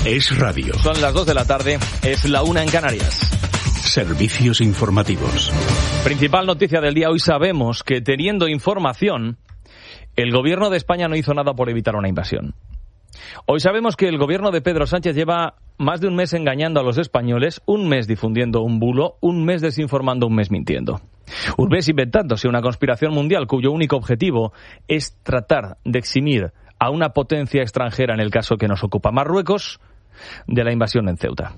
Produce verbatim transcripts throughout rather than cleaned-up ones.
Es radio. Son las dos de la tarde, es la una en Canarias. Servicios informativos. Principal noticia del día. Hoy sabemos que, teniendo información, el gobierno de España no hizo nada por evitar una invasión. Hoy sabemos que el gobierno de Pedro Sánchez lleva más de un mes engañando a los españoles, un mes difundiendo un bulo, un mes desinformando, un mes mintiendo. Un mes inventándose una conspiración mundial cuyo único objetivo es tratar de eximir a una potencia extranjera, en el caso que nos ocupa, Marruecos, de la invasión en Ceuta.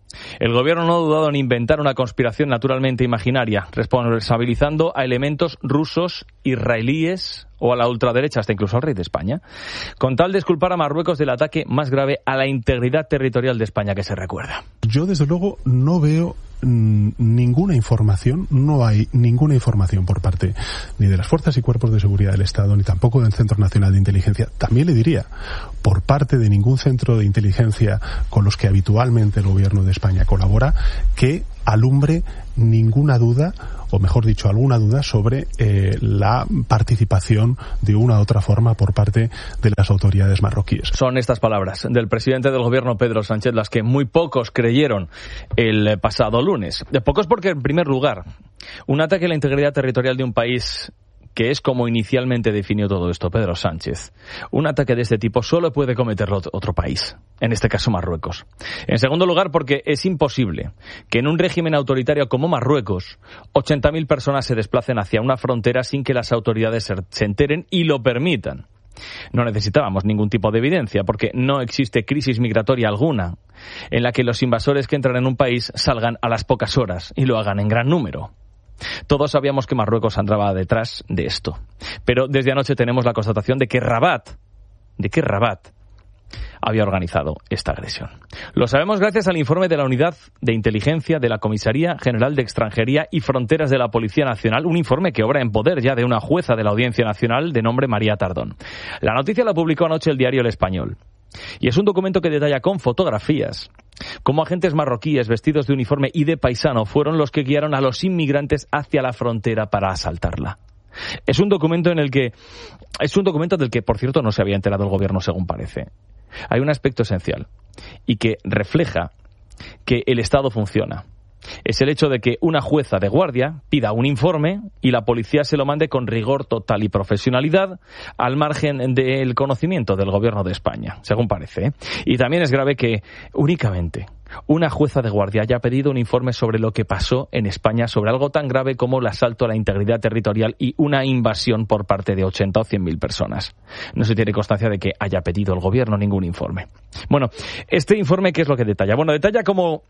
El gobierno no ha dudado en inventar una conspiración naturalmente imaginaria, responsabilizando a elementos rusos, israelíes o a la ultraderecha, hasta incluso al rey de España, con tal de exculpar a Marruecos del ataque más grave a la integridad territorial de España que se recuerda. Yo, desde luego, no veo mmm, ninguna información, no hay ninguna información por parte ni de las fuerzas y cuerpos de seguridad del Estado, ni tampoco del Centro Nacional de Inteligencia. También le diría, por parte de ningún centro de inteligencia con los que habitualmente el gobierno de España colabora, que alumbre ninguna duda, o mejor dicho, alguna duda sobre eh, la participación de una u otra forma por parte de las autoridades marroquíes. Son estas palabras del presidente del gobierno, Pedro Sánchez, las que muy pocos creyeron el pasado lunes. De pocos porque, en primer lugar, un ataque a la integridad territorial de un país, que es como inicialmente definió todo esto Pedro Sánchez, un ataque de este tipo solo puede cometerlo otro país, en este caso Marruecos. En segundo lugar, porque es imposible que en un régimen autoritario como Marruecos ochenta mil personas se desplacen hacia una frontera sin que las autoridades se enteren y lo permitan. No necesitábamos ningún tipo de evidencia, porque no existe crisis migratoria alguna en la que los invasores que entran en un país salgan a las pocas horas y lo hagan en gran número. Todos sabíamos que Marruecos andaba detrás de esto. Pero desde anoche tenemos la constatación de que Rabat, de que Rabat había organizado esta agresión. Lo sabemos gracias al informe de la Unidad de Inteligencia de la Comisaría General de Extranjería y Fronteras de la Policía Nacional, un informe que obra en poder ya de una jueza de la Audiencia Nacional de nombre María Tardón. La noticia la publicó anoche el diario El Español. Y es un documento que detalla con fotografías cómo agentes marroquíes vestidos de uniforme y de paisano fueron los que guiaron a los inmigrantes hacia la frontera para asaltarla. Es un documento en el que es un documento del que, por cierto, no se había enterado el gobierno, según parece. Hay un aspecto esencial y que refleja que el Estado funciona. Es el hecho de que una jueza de guardia pida un informe y la policía se lo mande con rigor total y profesionalidad, al margen del conocimiento del gobierno de España, según parece, ¿eh? Y también es grave que únicamente una jueza de guardia haya pedido un informe sobre lo que pasó en España, sobre algo tan grave como el asalto a la integridad territorial y una invasión por parte de ochenta o cien mil personas. No se tiene constancia de que haya pedido el gobierno ningún informe. Bueno, este informe, ¿qué es lo que detalla? Bueno, detalla cómo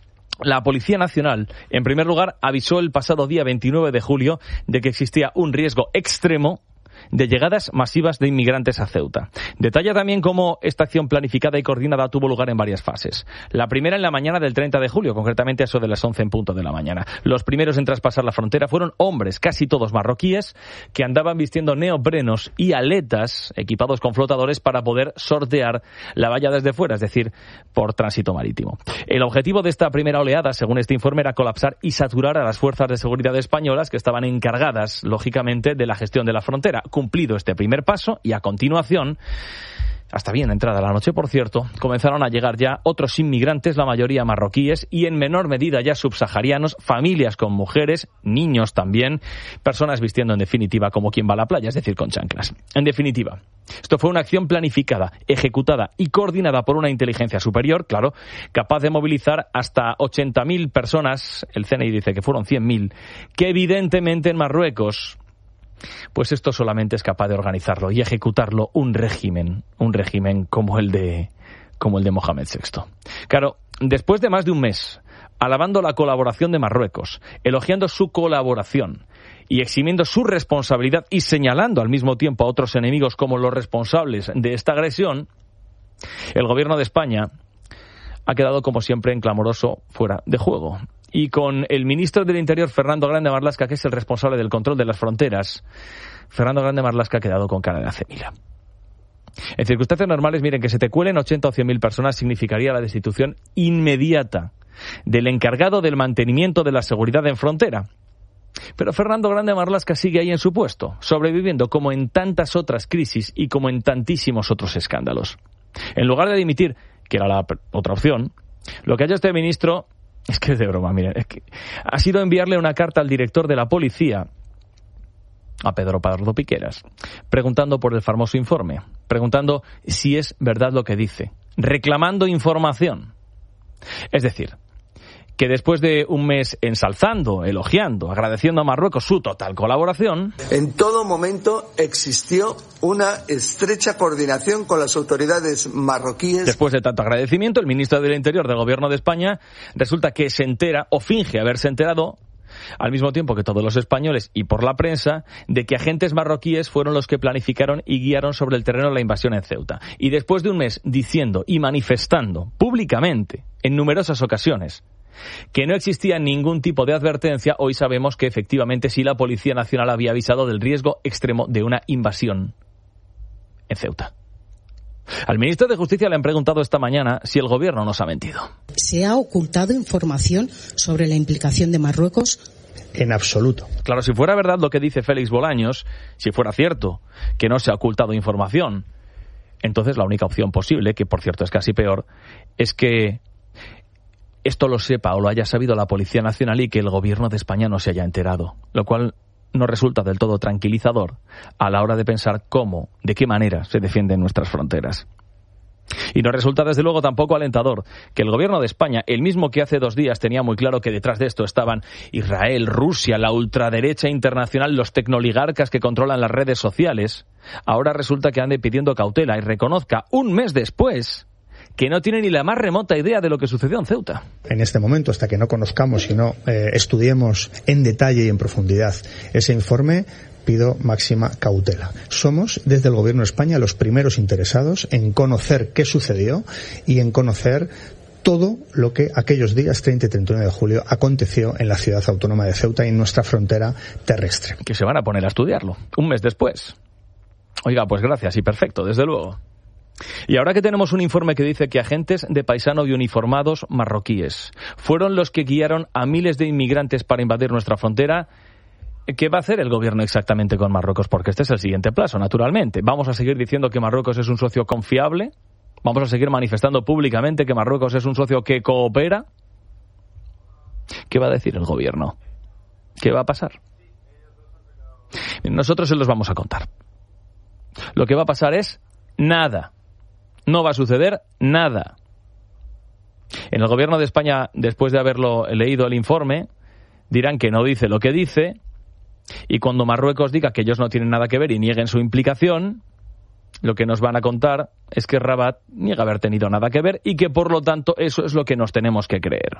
la Policía Nacional, en primer lugar, avisó el pasado día veintinueve de julio de que existía un riesgo extremo de llegadas masivas de inmigrantes a Ceuta. Detalla también cómo esta acción planificada y coordinada tuvo lugar en varias fases. La primera en la mañana del treinta de julio, concretamente a eso de las once en punto de la mañana. Los primeros en traspasar la frontera fueron hombres, casi todos marroquíes, que andaban vistiendo neoprenos y aletas equipados con flotadores para poder sortear la valla desde fuera, es decir, por tránsito marítimo. El objetivo de esta primera oleada, según este informe, era colapsar y saturar a las fuerzas de seguridad españolas que estaban encargadas, lógicamente, de la gestión de la frontera. Cumplido este primer paso y a continuación, hasta bien entrada la noche, por cierto, comenzaron a llegar ya otros inmigrantes, la mayoría marroquíes y en menor medida ya subsaharianos, familias con mujeres, niños también, personas vistiendo en definitiva como quien va a la playa, es decir, con chanclas. En definitiva, esto fue una acción planificada, ejecutada y coordinada por una inteligencia superior, claro, capaz de movilizar hasta ochenta mil personas, el C N I dice que fueron cien mil, que evidentemente en Marruecos, pues esto solamente es capaz de organizarlo y ejecutarlo un régimen, un régimen como el de como el de Mohamed sexto. Claro, después de más de un mes alabando la colaboración de Marruecos, elogiando su colaboración y eximiendo su responsabilidad y señalando al mismo tiempo a otros enemigos como los responsables de esta agresión, el gobierno de España ha quedado, como siempre, en clamoroso fuera de juego. Y con el ministro del Interior, Fernando Grande Marlaska, que es el responsable del control de las fronteras, Fernando Grande Marlaska ha quedado con cara de acemila. En circunstancias normales, miren, que se te cuelen ochenta o cien mil personas significaría la destitución inmediata del encargado del mantenimiento de la seguridad en frontera. Pero Fernando Grande Marlaska sigue ahí en su puesto, sobreviviendo como en tantas otras crisis y como en tantísimos otros escándalos. En lugar de dimitir, que era la otra opción, lo que ha hecho este ministro, es que es de broma, miren, es que ha sido enviarle una carta al director de la policía, a Pedro Pardo Piqueras, preguntando por el famoso informe, preguntando si es verdad lo que dice, reclamando información. Es decir, que después de un mes ensalzando, elogiando, agradeciendo a Marruecos su total colaboración, en todo momento existió una estrecha coordinación con las autoridades marroquíes. Después de tanto agradecimiento, el ministro del Interior del Gobierno de España resulta que se entera, o finge haberse enterado, al mismo tiempo que todos los españoles y por la prensa, de que agentes marroquíes fueron los que planificaron y guiaron sobre el terreno la invasión en Ceuta. Y después de un mes diciendo y manifestando públicamente, en numerosas ocasiones, que no existía ningún tipo de advertencia, hoy sabemos que efectivamente sí la Policía Nacional había avisado del riesgo extremo de una invasión en Ceuta. Al ministro de Justicia le han preguntado esta mañana si el gobierno nos ha mentido. ¿Se ha ocultado información sobre la implicación de Marruecos? En absoluto. Claro, si fuera verdad lo que dice Félix Bolaños, si fuera cierto que no se ha ocultado información, entonces la única opción posible, que por cierto es casi peor, es que esto lo sepa o lo haya sabido la Policía Nacional y que el gobierno de España no se haya enterado, lo cual no resulta del todo tranquilizador a la hora de pensar cómo, de qué manera se defienden nuestras fronteras. Y no resulta desde luego tampoco alentador que el gobierno de España, el mismo que hace dos días tenía muy claro que detrás de esto estaban Israel, Rusia, la ultraderecha internacional, los tecnoligarcas que controlan las redes sociales, ahora resulta que ande pidiendo cautela y reconozca un mes después que no tiene ni la más remota idea de lo que sucedió en Ceuta. En este momento, hasta que no conozcamos y no eh, estudiemos en detalle y en profundidad ese informe, pido máxima cautela. Somos, desde el Gobierno de España, los primeros interesados en conocer qué sucedió y en conocer todo lo que aquellos días treinta y treinta y uno de julio aconteció en la ciudad autónoma de Ceuta y en nuestra frontera terrestre. Que se van a poner a estudiarlo, un mes después. Oiga, pues gracias y perfecto, desde luego. Y ahora que tenemos un informe que dice que agentes de paisano y uniformados marroquíes fueron los que guiaron a miles de inmigrantes para invadir nuestra frontera, ¿qué va a hacer el gobierno exactamente con Marruecos? Porque este es el siguiente paso, naturalmente. ¿Vamos a seguir diciendo que Marruecos es un socio confiable? ¿Vamos a seguir manifestando públicamente que Marruecos es un socio que coopera? ¿Qué va a decir el gobierno? ¿Qué va a pasar? Nosotros se los vamos a contar. Lo que va a pasar es nada. No va a suceder nada. En el gobierno de España, después de haberlo leído el informe, dirán que no dice lo que dice, y cuando Marruecos diga que ellos no tienen nada que ver y nieguen su implicación, lo que nos van a contar es que Rabat niega haber tenido nada que ver y que por lo tanto eso es lo que nos tenemos que creer.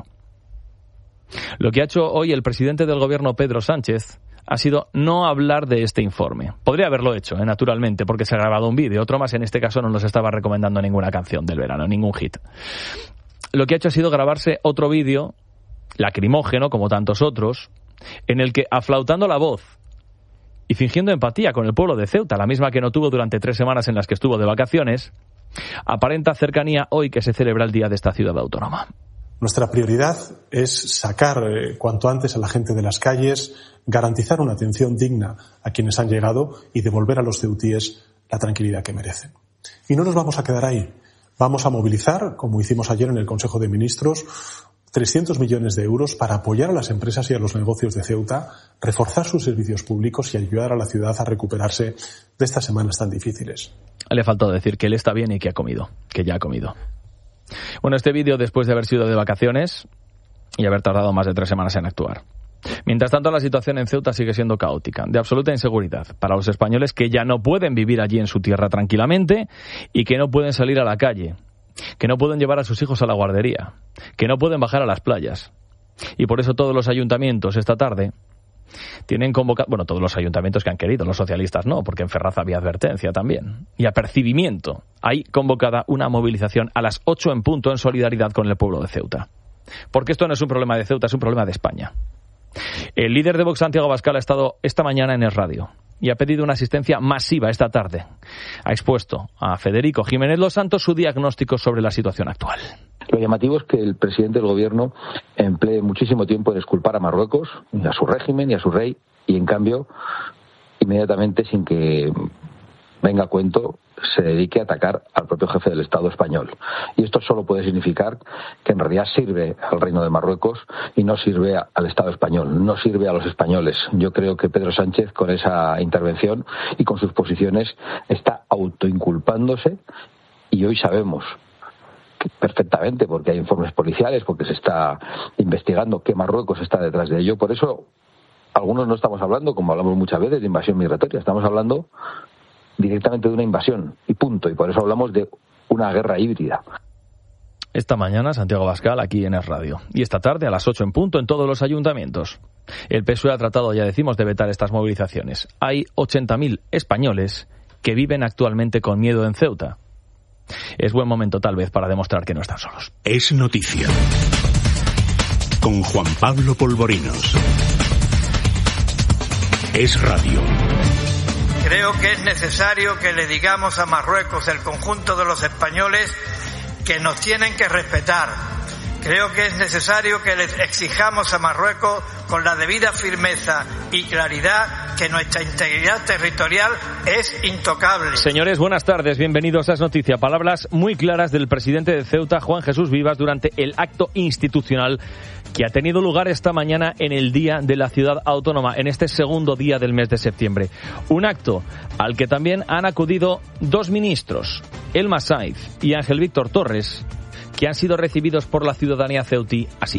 Lo que ha hecho hoy el presidente del gobierno, Pedro Sánchez, ha sido no hablar de este informe. Podría haberlo hecho, ¿eh? naturalmente, porque se ha grabado un vídeo. Otro más, en este caso, no nos estaba recomendando ninguna canción del verano, ningún hit. Lo que ha hecho ha sido grabarse otro vídeo, lacrimógeno, como tantos otros, en el que, aflautando la voz y fingiendo empatía con el pueblo de Ceuta, la misma que no tuvo durante tres semanas en las que estuvo de vacaciones, aparenta cercanía hoy que se celebra el día de esta ciudad autónoma. Nuestra prioridad es sacar eh, cuanto antes a la gente de las calles, garantizar una atención digna a quienes han llegado y devolver a los ceutíes la tranquilidad que merecen. Y no nos vamos a quedar ahí. Vamos a movilizar, como hicimos ayer en el Consejo de Ministros, trescientos millones de euros para apoyar a las empresas y a los negocios de Ceuta, reforzar sus servicios públicos y ayudar a la ciudad a recuperarse de estas semanas tan difíciles. Le faltó decir que él está bien y que ha comido, que ya ha comido. Bueno, este vídeo, después de haber sido de vacaciones y haber tardado más de tres semanas en actuar. Mientras tanto, la situación en Ceuta sigue siendo caótica, de absoluta inseguridad para los españoles que ya no pueden vivir allí en su tierra tranquilamente y que no pueden salir a la calle, que no pueden llevar a sus hijos a la guardería, que no pueden bajar a las playas. Y por eso todos los ayuntamientos esta tarde tienen convocado, bueno, todos los ayuntamientos que han querido, los socialistas no, porque en Ferraz había advertencia también, y apercibimiento, hay convocada una movilización a las ocho en punto en solidaridad con el pueblo de Ceuta. Porque esto no es un problema de Ceuta, es un problema de España. El líder de Vox, Santiago Abascal, ha estado esta mañana en el radio y ha pedido una asistencia masiva esta tarde. Ha expuesto a Federico Jiménez Los Santos su diagnóstico sobre la situación actual. Lo llamativo es que el presidente del gobierno emplee muchísimo tiempo en exculpar a Marruecos, a su régimen y a su rey, y en cambio, inmediatamente, sin que venga a cuento, se dedique a atacar al propio jefe del Estado español. Y esto solo puede significar que en realidad sirve al Reino de Marruecos y no sirve al Estado español, no sirve a los españoles. Yo creo que Pedro Sánchez, con esa intervención y con sus posiciones, está autoinculpándose, y hoy sabemos perfectamente, porque hay informes policiales, porque se está investigando, que Marruecos está detrás de ello. Por eso algunos no estamos hablando, como hablamos muchas veces, de invasión migratoria, estamos hablando directamente de una invasión, y punto. Y por eso hablamos de una guerra híbrida. Esta mañana Santiago Abascal aquí en Es Radio. Y esta tarde a las ocho en punto en todos los ayuntamientos. El P S O E ha tratado, ya decimos, de vetar estas movilizaciones. Hay ochenta mil españoles que viven actualmente con miedo en Ceuta. Es buen momento tal vez para demostrar que no están solos. Es noticia. Con Juan Pablo Polvorinos. Es Radio. Creo que es necesario que le digamos a Marruecos, el conjunto de los españoles, que nos tienen que respetar. Creo que es necesario que les exijamos a Marruecos, con la debida firmeza y claridad, que nuestra integridad territorial es intocable. Señores, buenas tardes, bienvenidos a Es Noticia. Palabras muy claras del presidente de Ceuta, Juan Jesús Vivas, durante el acto institucional que ha tenido lugar esta mañana en el Día de la Ciudad Autónoma, en este segundo día del mes de septiembre. Un acto al que también han acudido dos ministros, Elma Saiz y Ángel Víctor Torres, que han sido recibidos por la ciudadanía ceutí así.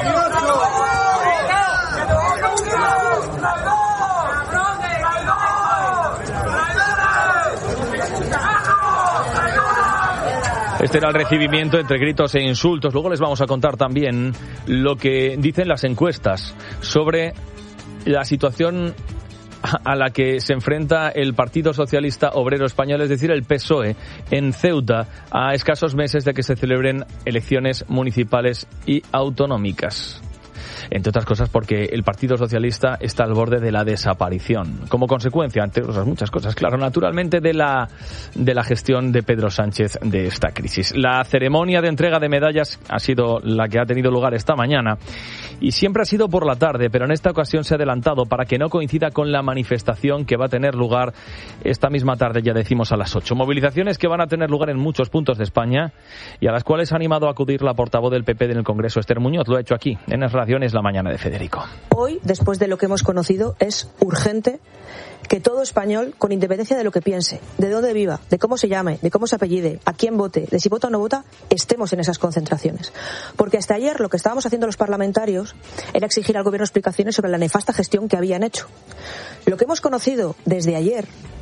Este era el recibimiento entre gritos e insultos. Luego les vamos a contar también lo que dicen las encuestas sobre la situación a la que se enfrenta el Partido Socialista Obrero Español, es decir, el P S O E, en Ceuta, a escasos meses de que se celebren elecciones municipales y autonómicas. Entre otras cosas porque el Partido Socialista está al borde de la desaparición, como consecuencia, entre otras muchas cosas, claro, naturalmente, de la, de la gestión de Pedro Sánchez de esta crisis. La ceremonia de entrega de medallas ha sido la que ha tenido lugar esta mañana y siempre ha sido por la tarde, pero en esta ocasión se ha adelantado para que no coincida con la manifestación que va a tener lugar esta misma tarde, ya decimos, a las ocho. Movilizaciones que van a tener lugar en muchos puntos de España y a las cuales ha animado a acudir la portavoz del P P en el Congreso, Esther Muñoz. Lo ha hecho aquí, en Es Radio, en La Mañana de Federico. Hoy, después de lo que hemos conocido, es urgente que todo español, con independencia de lo que piense, de dónde viva, de cómo se llame, de cómo se apellide, a quién vote, de si vota o no vota, estemos en esas concentraciones. Porque hasta ayer lo que estábamos haciendo los parlamentarios era exigir al gobierno explicaciones sobre la nefasta gestión que habían hecho. Lo que hemos conocido desde ayer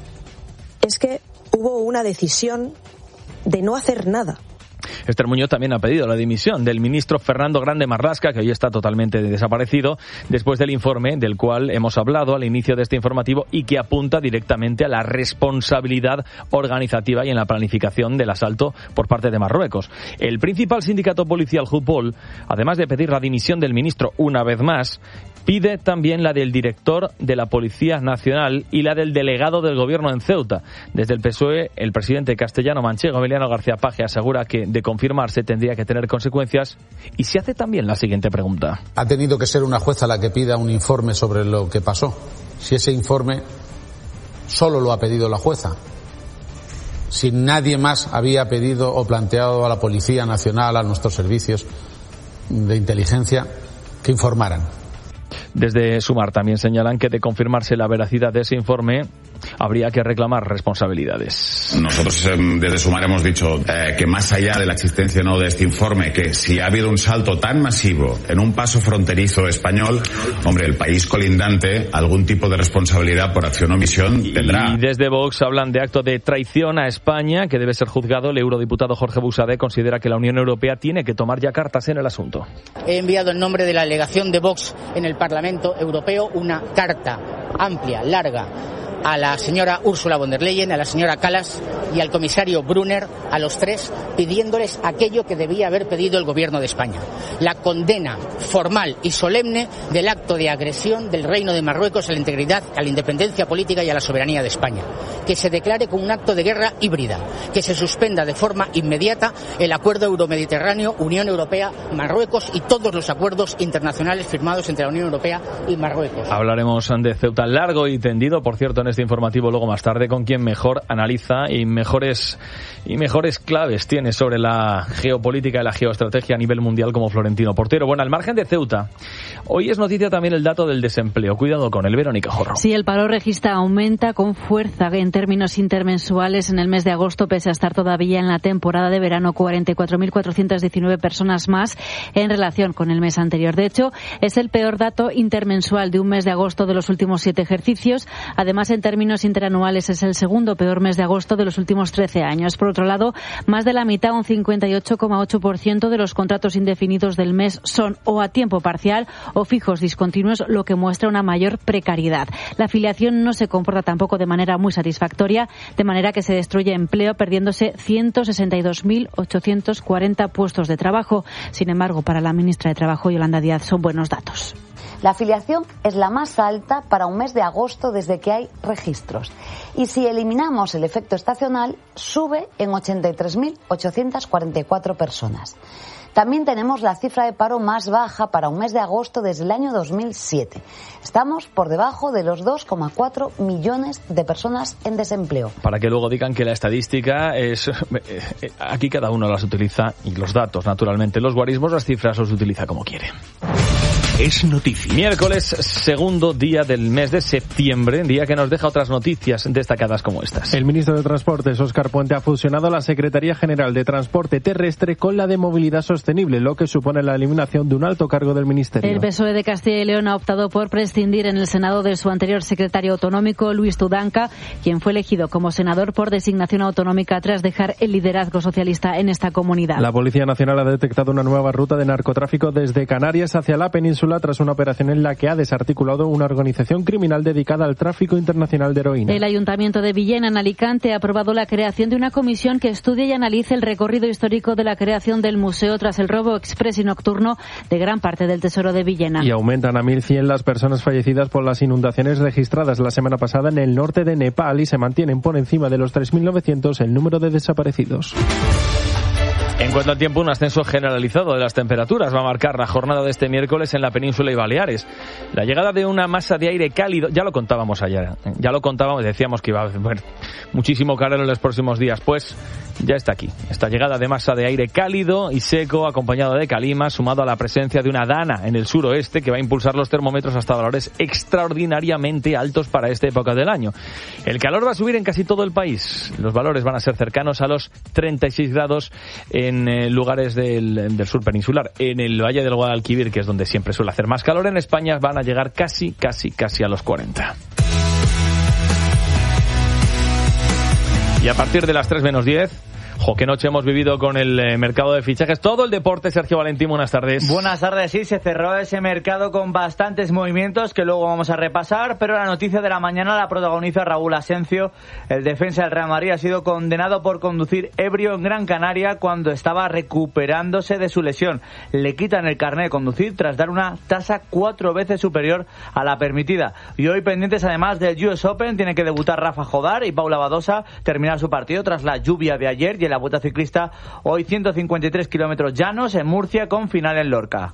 es que hubo una decisión de no hacer nada. Esther Muñoz también ha pedido la dimisión del ministro Fernando Grande Marlasca, que hoy está totalmente desaparecido, después del informe del cual hemos hablado al inicio de este informativo y que apunta directamente a la responsabilidad organizativa y en la planificación del asalto por parte de Marruecos. El principal sindicato policial, Jupol, además de pedir la dimisión del ministro una vez más, pide también la del director de la Policía Nacional y la del delegado del Gobierno en Ceuta. Desde el P S O E, el presidente castellano manchego, Emiliano García Paje, asegura que de confirmarse tendría que tener consecuencias y se hace también la siguiente pregunta. Ha tenido que ser una jueza la que pida un informe sobre lo que pasó. Si ese informe solo lo ha pedido la jueza, si nadie más había pedido o planteado a la Policía Nacional, a nuestros servicios de inteligencia, que informaran. Desde Sumar también señalan que de confirmarse la veracidad de ese informe habría que reclamar responsabilidades. Nosotros eh, desde Sumar hemos dicho eh, que más allá de la existencia no de este informe, que si ha habido un salto tan masivo en un paso fronterizo español, hombre, el país colindante algún tipo de responsabilidad por acción o omisión tendrá. Y desde Vox hablan de acto de traición a España que debe ser juzgado. El eurodiputado Jorge Buxadé considera que la Unión Europea tiene que tomar ya cartas en el asunto. He enviado en nombre de la delegación de Vox en el Parlamento Europeo una carta amplia, larga, a la señora Ursula von der Leyen, a la señora Kallas y al comisario Brunner, a los tres, pidiéndoles aquello que debía haber pedido el Gobierno de España: la condena formal y solemne del acto de agresión del Reino de Marruecos a la integridad, a la independencia política y a la soberanía de España. Que se declare como un acto de guerra híbrida, que se suspenda de forma inmediata el acuerdo euromediterráneo Unión Europea-Marruecos y todos los acuerdos internacionales firmados entre la Unión Europea y Marruecos. Hablaremos de Ceuta largo y tendido, por cierto, en este informativo luego más tarde con quien mejor analiza y mejores y mejores claves tiene sobre la geopolítica y la geoestrategia a nivel mundial como Florentino Portero. Bueno, al margen de Ceuta, hoy es noticia también el dato del desempleo. Cuidado con él, Verónica Jorro. Sí, el paro registra aumenta con fuerza en términos intermensuales en el mes de agosto, pese a estar todavía en la temporada de verano, cuarenta y cuatro mil cuatrocientas diecinueve personas más en relación con el mes anterior. De hecho, es el peor dato intermensual de un mes de agosto de los últimos siete ejercicios. Además, en términos interanuales, es el segundo peor mes de agosto de los últimos trece años. Por otro lado, más de la mitad, un cincuenta y ocho coma ocho por ciento de los contratos indefinidos del mes son o a tiempo parcial o fijos discontinuos, lo que muestra una mayor precariedad. La afiliación no se comporta tampoco de manera muy satisfactoria, de manera que se destruye empleo, perdiéndose ciento sesenta y dos mil ochocientos cuarenta puestos de trabajo. Sin embargo, para la ministra de Trabajo, Yolanda Díaz, son buenos datos. La afiliación es la más alta para un mes de agosto desde que hay registros. Y si eliminamos el efecto estacional, sube en ochenta y tres mil ochocientas cuarenta y cuatro personas. También tenemos la cifra de paro más baja para un mes de agosto desde el año dos mil siete. Estamos por debajo de los dos coma cuatro millones de personas en desempleo. Para que luego digan que la estadística es... Aquí cada uno las utiliza, y los datos, naturalmente. Los guarismos, las cifras los utiliza como quiere. Es noticia. Miércoles, segundo día del mes de septiembre, día que nos deja otras noticias destacadas como estas. El ministro de Transportes, Óscar Puente, ha fusionado la Secretaría General de Transporte Terrestre con la de Movilidad Sostenible, lo que supone la eliminación de un alto cargo del ministerio. El P S O E de Castilla y León ha optado por prescindir en el Senado de su anterior secretario autonómico, Luis Tudanca, quien fue elegido como senador por designación autonómica tras dejar el liderazgo socialista en esta comunidad. La Policía Nacional ha detectado una nueva ruta de narcotráfico desde Canarias hacia la península tras una operación en la que ha desarticulado una organización criminal dedicada al tráfico internacional de heroína. El Ayuntamiento de Villena, en Alicante, ha aprobado la creación de una comisión que estudie y analice el recorrido histórico de la creación del museo tras el robo exprés y nocturno de gran parte del tesoro de Villena. Y aumentan a mil cien las personas fallecidas por las inundaciones registradas la semana pasada en el norte de Nepal y se mantienen por encima de los tres mil novecientos el número de desaparecidos. En cuanto al tiempo, un ascenso generalizado de las temperaturas va a marcar la jornada de este miércoles en la península y Baleares. La llegada de una masa de aire cálido, ya lo contábamos ayer, ya lo contábamos, decíamos que iba a haber muchísimo calor en los próximos días, pues ya está aquí. Esta llegada de masa de aire cálido y seco, acompañado de calima, sumado a la presencia de una dana en el suroeste, que va a impulsar los termómetros hasta valores extraordinariamente altos para esta época del año. El calor va a subir en casi todo el país. Los valores van a ser cercanos a los treinta y seis grados en eh, lugares del, del sur peninsular. En el Valle del Guadalquivir, que es donde siempre suele hacer más calor en España, van a llegar casi, casi, casi a los cuarenta. Y a partir de las tres menos diez... Jo, qué noche hemos vivido con el eh, mercado de fichajes. Todo el deporte, Sergio Valentín, buenas tardes. Buenas tardes, sí, se cerró ese mercado con bastantes movimientos que luego vamos a repasar, pero la noticia de la mañana la protagoniza Raúl Asencio. El defensa del Real Madrid ha sido condenado por conducir ebrio en Gran Canaria cuando estaba recuperándose de su lesión. Le quitan el carnet de conducir tras dar una tasa cuatro veces superior a la permitida. Y hoy pendientes además del U S Open, tiene que debutar Rafa Jodar y Paula Badosa terminar su partido tras la lluvia de ayer. Y en la Vuelta Ciclista, hoy ciento cincuenta y tres kilómetros llanos en Murcia con final en Lorca.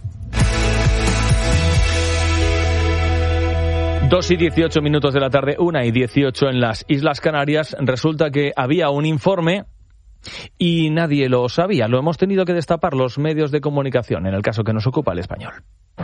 Dos y dieciocho minutos de la tarde, una y dieciocho en las Islas Canarias. Resulta que había un informe y nadie lo sabía. Lo hemos tenido que destapar los medios de comunicación, en el caso que nos ocupa, El Español.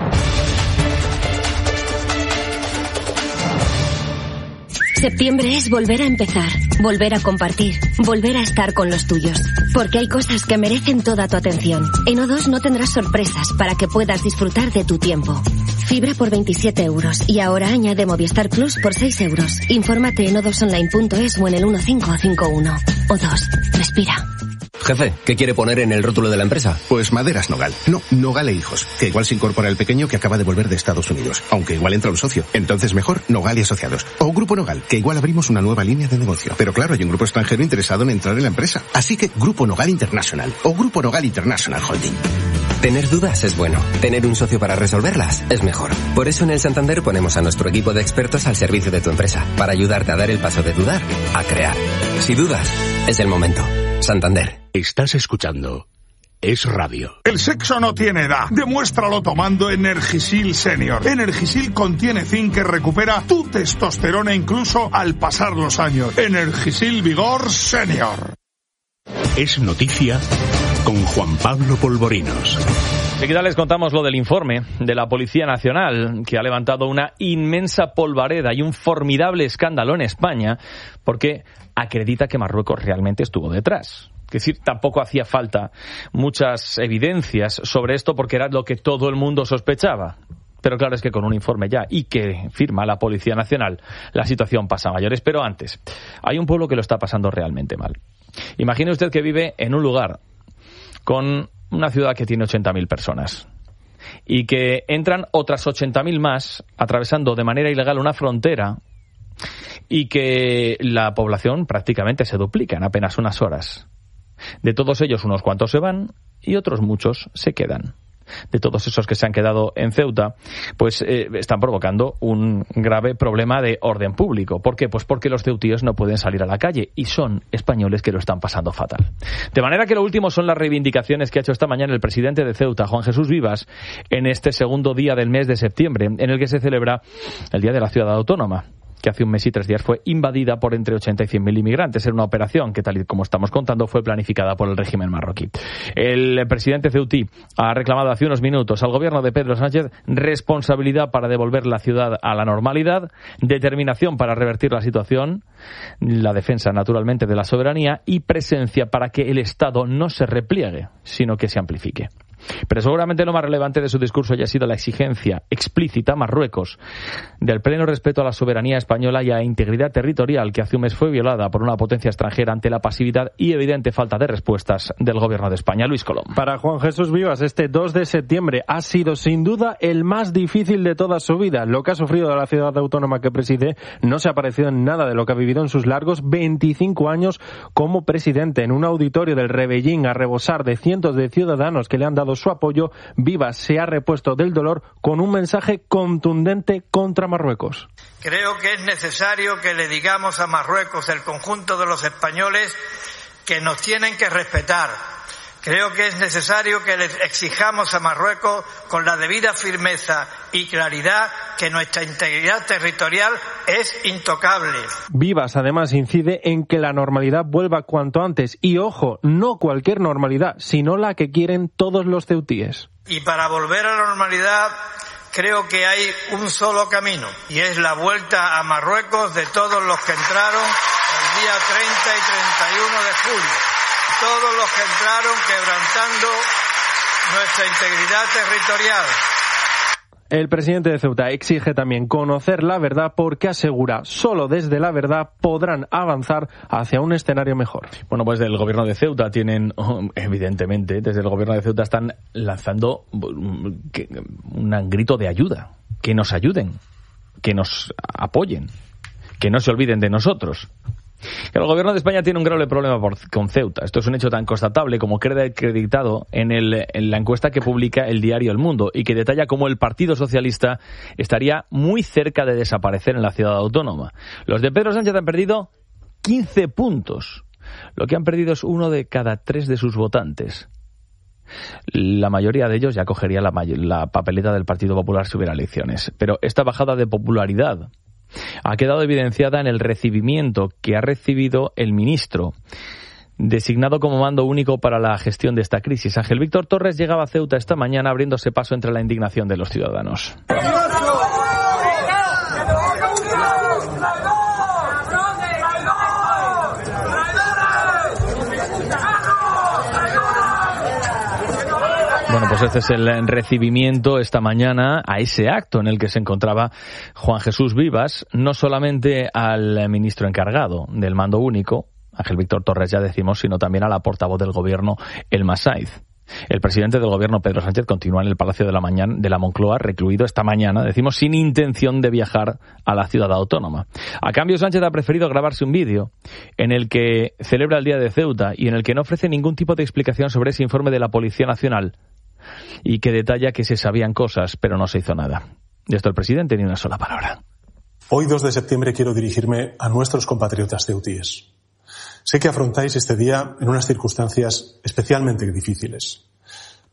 Septiembre es volver a empezar, volver a compartir, volver a estar con los tuyos. Porque hay cosas que merecen toda tu atención. En O dos no tendrás sorpresas para que puedas disfrutar de tu tiempo. Fibra por veintisiete euros y ahora añade Movistar Plus por seis euros. Infórmate en o dos online punto es o en el uno cinco cinco uno. O dos, respira. Jefe, ¿qué quiere poner en el rótulo de la empresa? Pues Maderas Nogal. No, Nogal e Hijos. Que igual se incorpora el pequeño que acaba de volver de Estados Unidos. Aunque igual entra un socio. Entonces mejor Nogal y Asociados. O Grupo Nogal, que igual abrimos una nueva línea de negocio. Pero claro, hay un grupo extranjero interesado en entrar en la empresa. Así que Grupo Nogal International. O Grupo Nogal International Holding. Tener dudas es bueno. Tener un socio para resolverlas es mejor. Por eso en el Santander ponemos a nuestro equipo de expertos al servicio de tu empresa. Para ayudarte a dar el paso de dudar a crear. Si dudas, es el momento. Santander. Estás escuchando es radio. El sexo no tiene edad. Demuéstralo tomando Energisil Senior. Energisil contiene zinc que recupera tu testosterona incluso al pasar los años. Energisil Vigor Senior. Es noticia con Juan Pablo Polvorinos. Enseguida les contamos lo del informe de la Policía Nacional, que ha levantado una inmensa polvareda y un formidable escándalo en España, porque acredita que Marruecos realmente estuvo detrás. Es decir, tampoco hacía falta muchas evidencias sobre esto, porque era lo que todo el mundo sospechaba. Pero claro, es que con un informe ya y que firma la Policía Nacional, la situación pasa a mayores. Pero antes, hay un pueblo que lo está pasando realmente mal. Imagine usted que vive en un lugar con una ciudad que tiene ochenta mil personas y que entran otras ochenta mil más atravesando de manera ilegal una frontera y que la población prácticamente se duplica en apenas unas horas. De todos ellos, unos cuantos se van y otros muchos se quedan. De todos esos que se han quedado en Ceuta, pues eh, están provocando un grave problema de orden público. ¿Por qué? Pues porque los ceutíes no pueden salir a la calle y son españoles que lo están pasando fatal. De manera que lo último son las reivindicaciones que ha hecho esta mañana el presidente de Ceuta, Juan Jesús Vivas, en este segundo día del mes de septiembre, en el que se celebra el Día de la Ciudad Autónoma, que hace un mes y tres días fue invadida por entre ochenta y cien mil inmigrantes. Era una operación que, tal y como estamos contando, fue planificada por el régimen marroquí. El presidente ceutí ha reclamado hace unos minutos al gobierno de Pedro Sánchez responsabilidad para devolver la ciudad a la normalidad, determinación para revertir la situación, la defensa, naturalmente, de la soberanía y presencia para que el Estado no se repliegue, sino que se amplifique. Pero seguramente lo más relevante de su discurso haya sido la exigencia explícita a Marruecos del pleno respeto a la soberanía española y a la integridad territorial que hace un mes fue violada por una potencia extranjera ante la pasividad y evidente falta de respuestas del gobierno de España. Luis Colom. Para Juan Jesús Vivas, este dos de septiembre ha sido sin duda el más difícil de toda su vida. Lo que ha sufrido de la ciudad autónoma que preside no se ha parecido en nada de lo que ha vivido en sus largos veinticinco años como presidente. En un auditorio del Rebellín a rebosar de cientos de ciudadanos que le han dado su apoyo, Vivas se ha repuesto del dolor con un mensaje contundente contra Marruecos. Creo que es necesario que le digamos a Marruecos, el conjunto de los españoles, que nos tienen que respetar. Creo que es necesario que les exijamos a Marruecos con la debida firmeza y claridad que nuestra integridad territorial es intocable. Vivas además incide en que la normalidad vuelva cuanto antes y, ojo, no cualquier normalidad, sino la que quieren todos los ceutíes. Y para volver a la normalidad creo que hay un solo camino y es la vuelta a Marruecos de todos los que entraron el día treinta y treinta y uno de julio. Todos los que entraron quebrantando nuestra integridad territorial. El presidente de Ceuta exige también conocer la verdad porque asegura, solo desde la verdad podrán avanzar hacia un escenario mejor. Bueno, pues del gobierno de Ceuta tienen, evidentemente, desde el gobierno de Ceuta están lanzando un grito de ayuda, que nos ayuden, que nos apoyen, que no se olviden de nosotros. El gobierno de España tiene un grave problema por, con Ceuta. Esto es un hecho tan constatable como queda acreditado en, el, en la encuesta que publica el diario El Mundo y que detalla cómo el Partido Socialista estaría muy cerca de desaparecer en la ciudad autónoma. Los de Pedro Sánchez han perdido quince puntos. Lo que han perdido es uno de cada tres de sus votantes. La mayoría de ellos ya cogería la, la papeleta del Partido Popular si hubiera elecciones. Pero esta bajada de popularidad ha quedado evidenciada en el recibimiento que ha recibido el ministro designado como mando único para la gestión de esta crisis. Ángel Víctor Torres llegaba a Ceuta esta mañana abriéndose paso entre la indignación de los ciudadanos. Bueno, pues este es el recibimiento esta mañana a ese acto en el que se encontraba Juan Jesús Vivas, no solamente al ministro encargado del mando único, Ángel Víctor Torres ya decimos, sino también a la portavoz del gobierno, Elma Saiz. El presidente del gobierno, Pedro Sánchez, continúa en el Palacio de la, mañana, de la Moncloa, recluido esta mañana, decimos, sin intención de viajar a la ciudad autónoma. A cambio, Sánchez ha preferido grabarse un vídeo en el que celebra el Día de Ceuta y en el que no ofrece ningún tipo de explicación sobre ese informe de la Policía Nacional y que detalla que se sabían cosas, pero no se hizo nada. De esto el presidente ni una sola palabra. Hoy, dos de septiembre, quiero dirigirme a nuestros compatriotas ceutíes. Sé que afrontáis este día en unas circunstancias especialmente difíciles.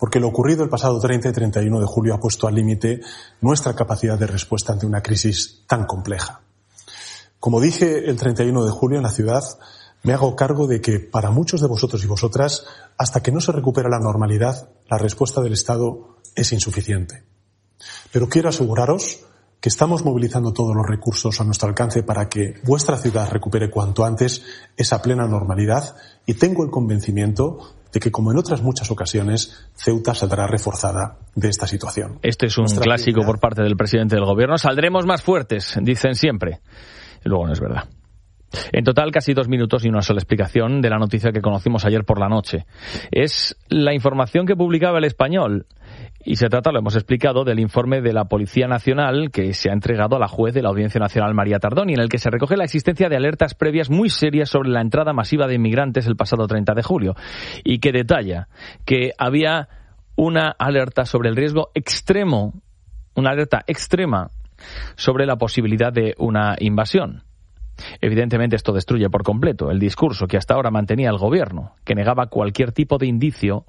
porque lo ocurrido el pasado treinta y treinta y uno de julio ha puesto al límite nuestra capacidad de respuesta ante una crisis tan compleja. Como dije el treinta y uno de julio en la ciudad, me hago cargo de que para muchos de vosotros y vosotras, hasta que no se recupera la normalidad, la respuesta del Estado es insuficiente. Pero quiero aseguraros que estamos movilizando todos los recursos a nuestro alcance para que vuestra ciudad recupere cuanto antes esa plena normalidad, y tengo el convencimiento de que, como en otras muchas ocasiones, Ceuta saldrá reforzada de esta situación. Este es un Nuestra clásico prioridad... por parte del presidente del Gobierno. Saldremos más fuertes, dicen siempre. Y luego no es verdad. En total, casi dos minutos y una sola explicación de la noticia que conocimos ayer por la noche. Es la información que publicaba El Español. Y se trata, lo hemos explicado, del informe de la Policía Nacional que se ha entregado a la juez de la Audiencia Nacional, María Tardón, y en el que se recoge la existencia de alertas previas muy serias sobre la entrada masiva de inmigrantes el pasado treinta de julio, y que detalla que había una alerta sobre el riesgo extremo, una alerta extrema sobre la posibilidad de una invasión. Evidentemente esto destruye por completo el discurso que hasta ahora mantenía el Gobierno, que negaba cualquier tipo de indicio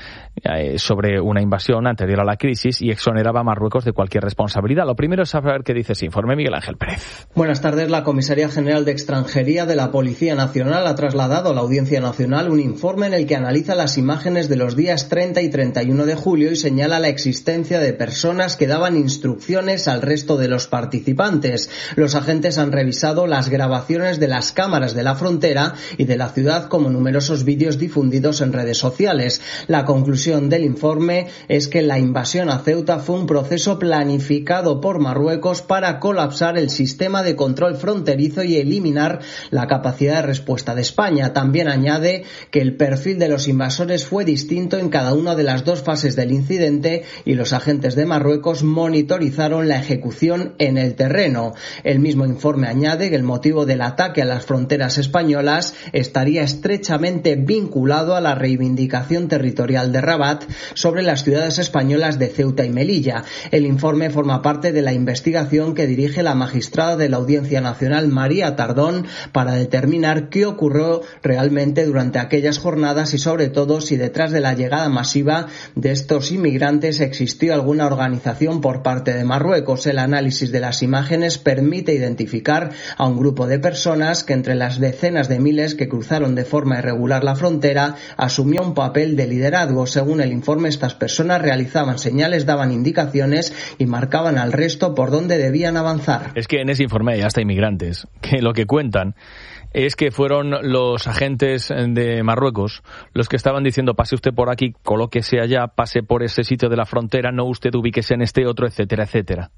sobre una invasión anterior a la crisis y exoneraba a Marruecos de cualquier responsabilidad. Lo primero es saber qué dice ese informe. Miguel Ángel Pérez. Buenas tardes. La Comisaría General de Extranjería de la Policía Nacional ha trasladado a la Audiencia Nacional un informe en el que analiza las imágenes de los días treinta y treinta y uno de julio y señala la existencia de personas que daban instrucciones al resto de los participantes. Los agentes han revisado las grabaciones de las cámaras de la frontera y de la ciudad, como numerosos vídeos difundidos en redes sociales. La conclusión del informe es que la invasión a Ceuta fue un proceso planificado por Marruecos para colapsar el sistema de control fronterizo y eliminar la capacidad de respuesta de España. También añade que el perfil de los invasores fue distinto en cada una de las dos fases del incidente y los agentes de Marruecos monitorizaron la ejecución en el terreno. El mismo informe añade que el motivo del ataque a las fronteras españolas estaría estrechamente vinculado a la reivindicación territorial de Rabat sobre las ciudades españolas de Ceuta y Melilla. El informe forma parte de la investigación que dirige la magistrada de la Audiencia Nacional, María Tardón, para determinar qué ocurrió realmente durante aquellas jornadas y, sobre todo, si detrás de la llegada masiva de estos inmigrantes existió alguna organización por parte de Marruecos. El análisis de las imágenes permite identificar a un grupo de personas que, entre las decenas de miles que cruzaron de forma irregular la frontera, asumió un papel de liderazgo. Según el informe, estas personas realizaban señales, daban indicaciones y marcaban al resto por dónde debían avanzar. Es que en ese informe hay hasta inmigrantes que lo que cuentan es que fueron los agentes de Marruecos los que estaban diciendo: pase usted por aquí, colóquese allá, pase por ese sitio de la frontera, no usted ubíquese en este otro, etcétera, etcétera.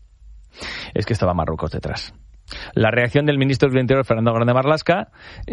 Es que estaba Marruecos detrás. La reacción del ministro del Interior, Fernando Grande Marlaska,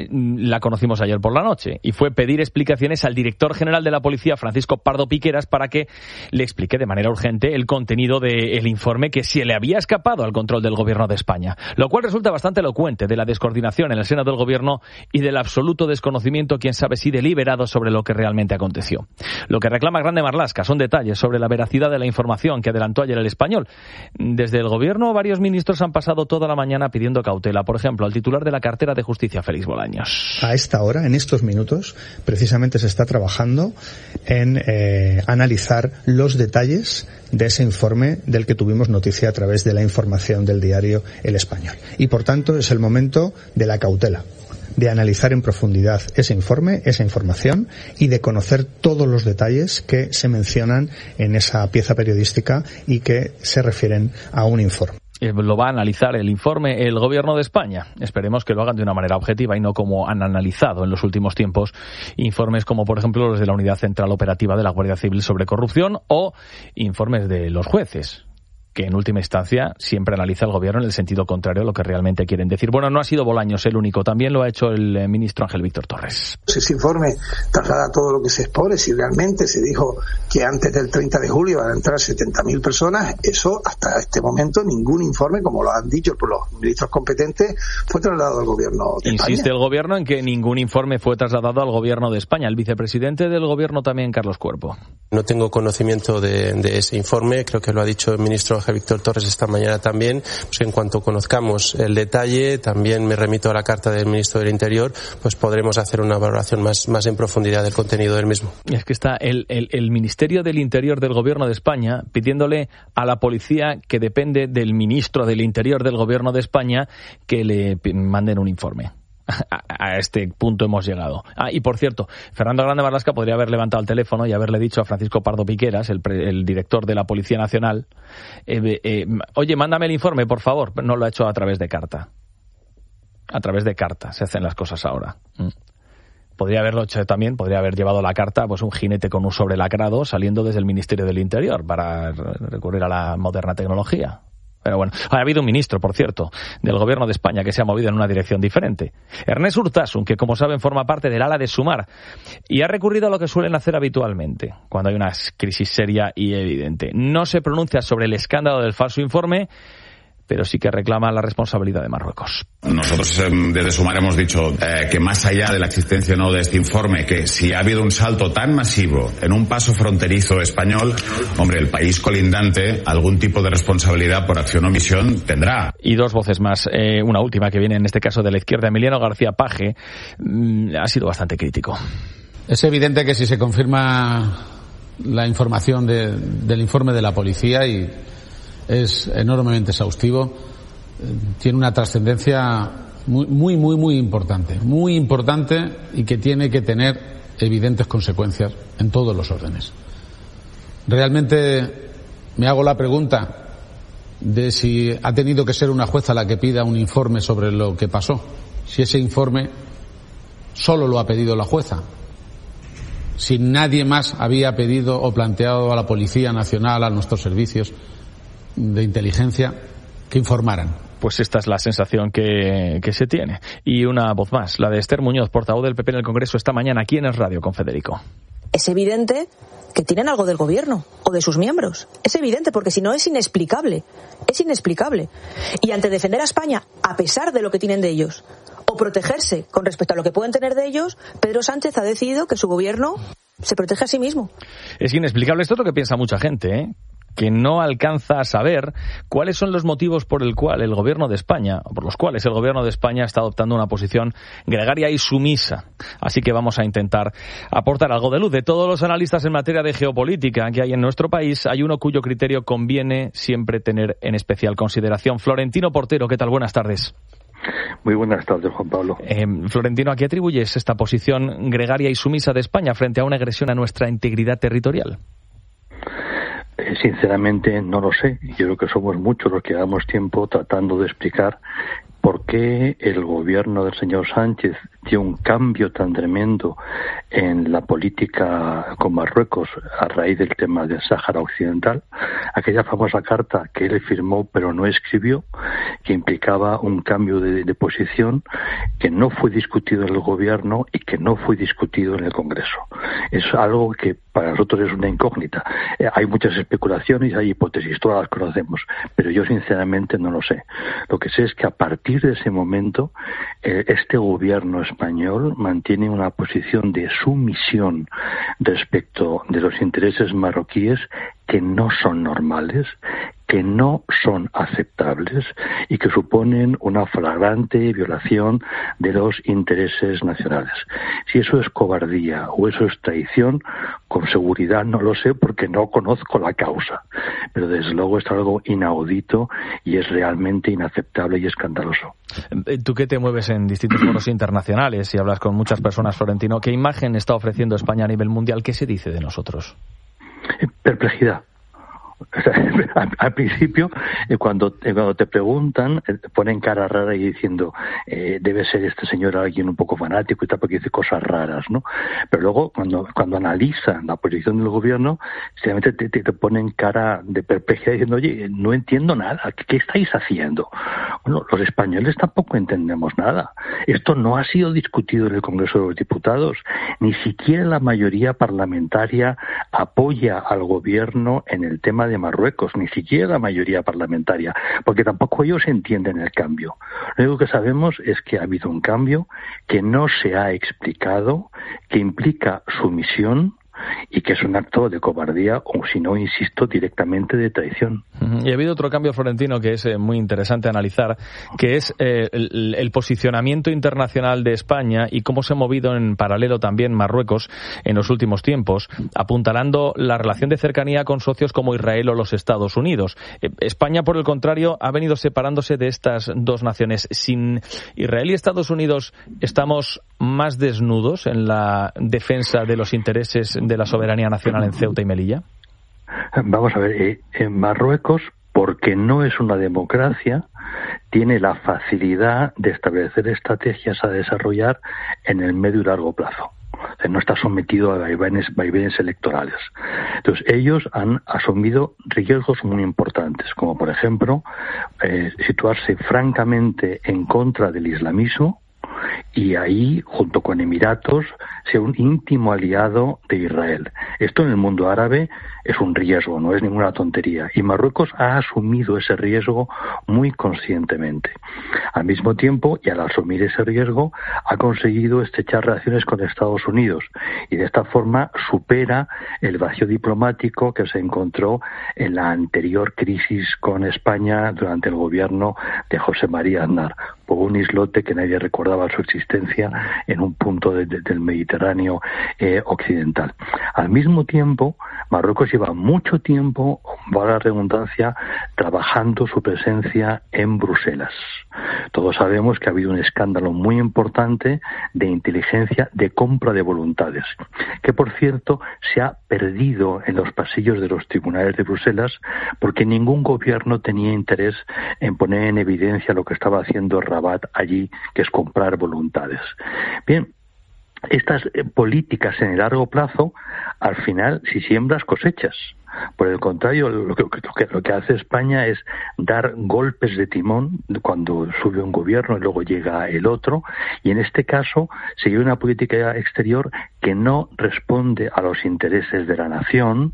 la conocimos ayer por la noche, y fue pedir explicaciones al director general de la Policía, Francisco Pardo Piqueras, para que le explique de manera urgente el contenido del informe que se le había escapado al control del Gobierno de España, lo cual resulta bastante elocuente de la descoordinación en el seno del Gobierno y del absoluto desconocimiento, quién sabe si deliberado, sobre lo que realmente aconteció. Lo que reclama Grande Marlaska son detalles sobre la veracidad de la información que adelantó ayer El Español. Desde el Gobierno, varios ministros han pasado toda la mañana pidiendo cautela, por ejemplo, al titular de la cartera de Justicia, Félix Bolaños. A esta hora, en estos minutos, precisamente se está trabajando en eh, analizar los detalles de ese informe del que tuvimos noticia a través de la información del diario El Español. Y, por tanto, es el momento de la cautela, de analizar en profundidad ese informe, esa información, y de conocer todos los detalles que se mencionan en esa pieza periodística y que se refieren a un informe. Lo va a analizar el informe el Gobierno de España. Esperemos que lo hagan de una manera objetiva y no como han analizado en los últimos tiempos informes como, por ejemplo, los de la Unidad Central Operativa de la Guardia Civil sobre corrupción, o informes de los jueces, que en última instancia siempre analiza el Gobierno en el sentido contrario a lo que realmente quieren decir. Bueno, no ha sido Bolaños el único, también lo ha hecho el ministro Ángel Víctor Torres. Ese informe traslada todo lo que se expone. Si realmente se dijo que antes del treinta de julio van a entrar setenta mil personas, eso hasta este momento ningún informe, como lo han dicho por los ministros competentes, fue trasladado al Gobierno de España. Insiste el Gobierno en que ningún informe fue trasladado al Gobierno de España. El vicepresidente del Gobierno también, Carlos Cuerpo. No tengo conocimiento de, de ese informe, creo que lo ha dicho el ministro Ángel Víctor Torres esta mañana también. Pues en cuanto conozcamos el detalle, también me remito a la carta del ministro del Interior, pues podremos hacer una valoración más, más en profundidad del contenido del mismo. Es que está el, el, el Ministerio del Interior del Gobierno de España pidiéndole a la policía, que depende del ministro del Interior del Gobierno de España, que le manden un informe. A este punto hemos llegado. Ah, y por cierto, Fernando Grande Marlaska podría haber levantado el teléfono y haberle dicho a Francisco Pardo Piqueras, el, pre, el director de la Policía Nacional, eh, eh, oye, mándame el informe, por favor. No lo ha hecho a través de carta. A través de carta se hacen las cosas ahora. Mm. Podría haberlo hecho también, podría haber llevado la carta pues un jinete con un sobrelacrado saliendo desde el Ministerio del Interior para recurrir a la moderna tecnología. Pero bueno, ha habido un ministro, por cierto, del Gobierno de España que se ha movido en una dirección diferente. Ernest Urtasun, que como saben forma parte del ala de Sumar y ha recurrido a lo que suelen hacer habitualmente cuando hay una crisis seria y evidente. No se pronuncia sobre el escándalo del falso informe, pero sí que reclama la responsabilidad de Marruecos. Nosotros eh, desde Sumar hemos dicho eh, que más allá de la existencia o no de este informe, que si ha habido un salto tan masivo en un paso fronterizo español, hombre, el país colindante algún tipo de responsabilidad por acción o omisión tendrá. Y dos voces más, eh, una última que viene en este caso de la izquierda. Emiliano García Paje mmm, ha sido bastante crítico. Es evidente que si se confirma la información de, del informe de la policía, y es enormemente exhaustivo, tiene una trascendencia muy, muy, muy, muy importante, muy importante y que tiene que tener evidentes consecuencias en todos los órdenes. Realmente me hago la pregunta de si ha tenido que ser una jueza la que pida un informe sobre lo que pasó, si ese informe solo lo ha pedido la jueza, si nadie más había pedido o planteado a la Policía Nacional, a nuestros servicios de inteligencia, que informaran. Pues esta es la sensación que, que se tiene. Y una voz más, la de Esther Muñoz, portavoz del P P en el Congreso esta mañana aquí en Es Radio con Federico. Es evidente que tienen algo del gobierno o de sus miembros. Es evidente, porque si no es inexplicable. Es inexplicable. Y ante defender a España, a pesar de lo que tienen de ellos, o protegerse con respecto a lo que pueden tener de ellos, Pedro Sánchez ha decidido que su gobierno se protege a sí mismo. Es inexplicable. Esto es lo que piensa mucha gente, ¿eh? Que no alcanza a saber cuáles son los motivos por el cual el gobierno de España, o por los cuales el gobierno de España está adoptando una posición gregaria y sumisa. Así que vamos a intentar aportar algo de luz. De todos los analistas en materia de geopolítica que hay en nuestro país, hay uno cuyo criterio conviene siempre tener en especial consideración. Florentino Portero, ¿qué tal? Buenas tardes. Muy buenas tardes, Juan Pablo. Eh, Florentino, ¿a qué atribuyes esta posición gregaria y sumisa de España frente a una agresión a nuestra integridad territorial? Eh, sinceramente no lo sé. Yo creo que somos muchos los que llevamos tiempo tratando de explicar por qué el gobierno del señor Sánchez dio un cambio tan tremendo en la política con Marruecos a raíz del tema del Sáhara Occidental. Aquella famosa carta que él firmó pero no escribió, que implicaba un cambio de, de posición que no fue discutido en el gobierno y que no fue discutido en el Congreso. Es algo que para nosotros es una incógnita. Eh, hay muchas especulaciones, hay hipótesis, todas las conocemos, pero yo sinceramente no lo sé. Lo que sé es que a partir de ese momento eh, este gobierno español mantiene una posición de sumisión respecto de los intereses marroquíes que no son normales, que no son aceptables y que suponen una flagrante violación de los intereses nacionales. Si eso es cobardía o eso es traición, con seguridad no lo sé porque no conozco la causa, pero desde luego es algo inaudito y es realmente inaceptable y escandaloso. Tú que te mueves en distintos foros internacionales y hablas con muchas personas, Florentino, ¿qué imagen está ofreciendo España a nivel mundial? ¿Qué se dice de nosotros? Perplejidad. O sea, al, al principio, eh, cuando, eh, cuando te preguntan, eh, ponen cara rara y diciendo, eh, debe ser este señor alguien un poco fanático y tal, porque dice cosas raras, ¿no? Pero luego, cuando cuando analizan la posición del gobierno, simplemente te, te, te ponen cara de perplejidad diciendo, oye, no entiendo nada, ¿qué, qué estáis haciendo? Bueno, los españoles tampoco entendemos nada. Esto no ha sido discutido en el Congreso de los Diputados. Ni siquiera la mayoría parlamentaria apoya al gobierno en el tema de Marruecos, ni siquiera la mayoría parlamentaria, porque tampoco ellos entienden el cambio. Lo único que sabemos es que ha habido un cambio que no se ha explicado, que implica sumisión, y que es un acto de cobardía o, si no, insisto, directamente de traición. Y ha habido otro cambio, Florentino, que es eh, muy interesante analizar, que es eh, el, el posicionamiento internacional de España y cómo se ha movido en paralelo también Marruecos en los últimos tiempos, apuntalando la relación de cercanía con socios como Israel o los Estados Unidos. Eh, España, por el contrario, ha venido separándose de estas dos naciones. Sin Israel y Estados Unidos, ¿estamos más desnudos en la defensa de los intereses de la soberanía nacional en Ceuta y Melilla? Vamos a ver, eh, en Marruecos, porque no es una democracia, tiene la facilidad de establecer estrategias a desarrollar en el medio y largo plazo. O sea, no está sometido a vaivenes, vaivenes electorales. Entonces, ellos han asumido riesgos muy importantes, como por ejemplo, eh, situarse francamente en contra del islamismo, y ahí, junto con Emiratos, sea un íntimo aliado de Israel. Esto en el mundo árabe es un riesgo, no es ninguna tontería. Y Marruecos ha asumido ese riesgo muy conscientemente. Al mismo tiempo, y al asumir ese riesgo, ha conseguido estrechar relaciones con Estados Unidos. Y de esta forma supera el vacío diplomático que se encontró en la anterior crisis con España durante el gobierno de José María Aznar, por un islote que nadie recordaba su existencia en un punto de, de, del Mediterráneo eh, occidental. Al mismo tiempo, Marruecos lleva mucho tiempo, valga la redundancia, trabajando su presencia en Bruselas. Todos sabemos que ha habido un escándalo muy importante de inteligencia de compra de voluntades, que por cierto se ha perdido en los pasillos de los tribunales de Bruselas porque ningún gobierno tenía interés en poner en evidencia lo que estaba haciendo Rabat allí, que es comprar voluntades. Bien, estas eh, políticas en el largo plazo, al final, si siembras, cosechas. Por el contrario, lo que, lo, que, lo que hace España es dar golpes de timón cuando sube un gobierno y luego llega el otro, y en este caso sigue una política exterior que no responde a los intereses de la nación,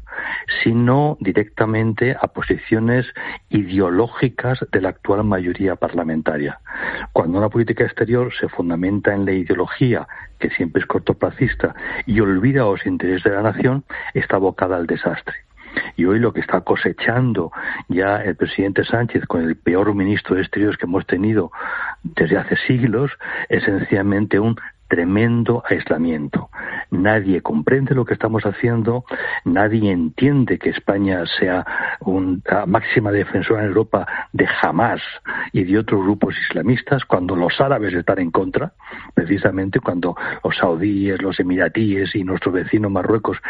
sino directamente a posiciones ideológicas de la actual mayoría parlamentaria. Cuando una política exterior se fundamenta en la ideología, que siempre es cortoplacista, y olvida los intereses de la nación, está abocada al desastre. Y hoy lo que está cosechando ya el presidente Sánchez con el peor ministro de Exteriores que hemos tenido desde hace siglos es sencillamente un tremendo aislamiento. Nadie comprende lo que estamos haciendo, nadie entiende que España sea una máxima defensora en Europa de Hamás y de otros grupos islamistas, cuando los árabes están en contra, precisamente cuando los saudíes, los emiratíes y nuestro vecino Marruecos